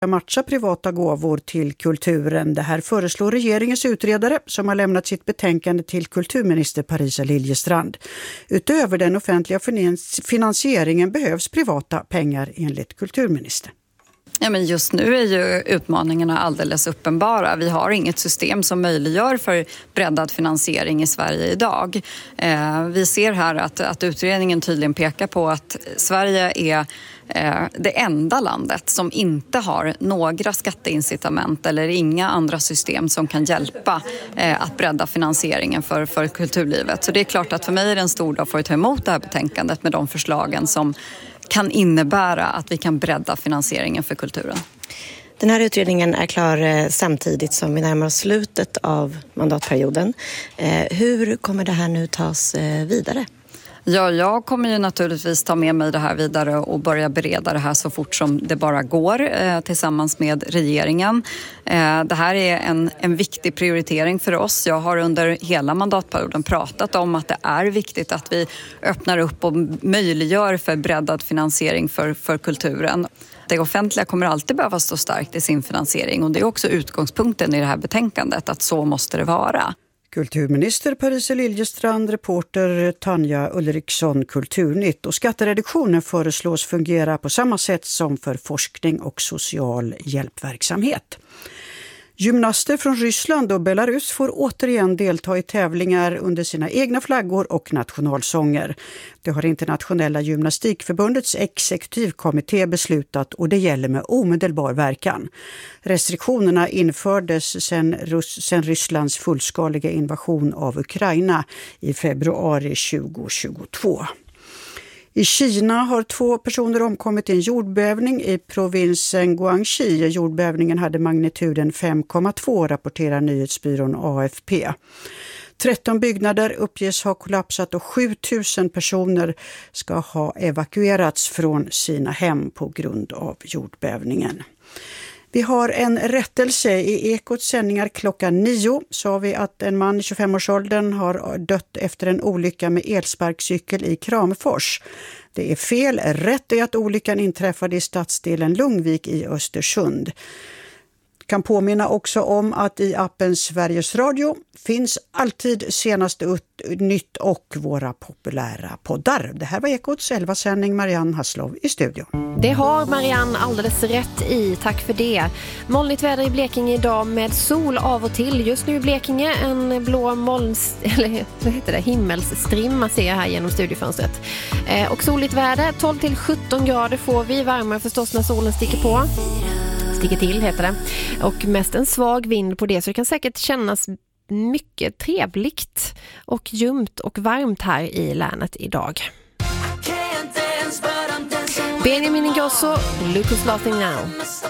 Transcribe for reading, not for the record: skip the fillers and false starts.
matcha privata gåvor till kulturen. Det här föreslår regeringens utredare som har lämnat sitt betänkande till kulturminister Parisa Liljestrand. Utöver den offentliga finansieringen behövs privata pengar enligt kulturministern. Ja, men just nu är ju utmaningarna alldeles uppenbara. Vi har inget system som möjliggör för breddad finansiering i Sverige idag. Vi ser här att utredningen tydligen pekar på att Sverige är det enda landet som inte har några skatteincitament eller inga andra system som kan hjälpa att bredda finansieringen för kulturlivet. Så det är klart att för mig är det en stor dag för att ta emot det här betänkandet med de förslagen som kan innebära att vi kan bredda finansieringen för kulturen. Den här utredningen är klar samtidigt som vi närmar oss slutet av mandatperioden. Hur kommer det här nu tas vidare? Ja, jag kommer ju naturligtvis ta med mig det här vidare och börja bereda det här så fort som det bara går tillsammans med regeringen. Det här är en viktig prioritering för oss. Jag har under hela mandatperioden pratat om att det är viktigt att vi öppnar upp och möjliggör för breddad finansiering för kulturen. Det offentliga kommer alltid behöva stå starkt i sin finansiering och det är också utgångspunkten i det här betänkandet att så måste det vara. Kulturminister Parisa Liljestrand, reporter Tanja Ulriksson, Kulturnytt. Och skattereduktionen föreslås fungera på samma sätt som för forskning och social hjälpverksamhet. Gymnaster från Ryssland och Belarus får återigen delta i tävlingar under sina egna flaggor och nationalsånger. Det har Internationella gymnastikförbundets exekutivkommitté beslutat och det gäller med omedelbar verkan. Restriktionerna infördes sedan Rysslands fullskaliga invasion av Ukraina i februari 2022. I Kina har 2 personer omkommit i en jordbävning i provinsen Guangxi. Jordbävningen hade magnituden 5,2, rapporterar nyhetsbyrån AFP. 13 byggnader uppges ha kollapsat och 7000 personer ska ha evakuerats från sina hem på grund av jordbävningen. Vi har en rättelse i Ekots sändningar klockan 9. Sa vi att en man i 25-årsåldern har dött efter en olycka med elsparkcykel i Kramfors. Det är fel. Rätt är att olyckan inträffade i stadsdelen Lungvik i Östersund. Kan påminna också om att i appen Sveriges Radio finns alltid senaste nytt och våra populära poddar. Det här var Ekots 11-sändning. Marianne Hasslov i studion. Det har Marianne alldeles rätt i, tack för det. Molnigt väder i Blekinge idag med sol av och till. Just nu i Blekinge en blå himmelsstrimma ser jag här genom studiofönstret. Och soligt väder, 12-17 grader får vi, varmare förstås när solen sticker till heter det. Och mest en svag vind på det, så det kan säkert kännas mycket trevligt och ljumt och varmt här i länet idag. Benjamin Ingrosso, Lucas Laughing Now.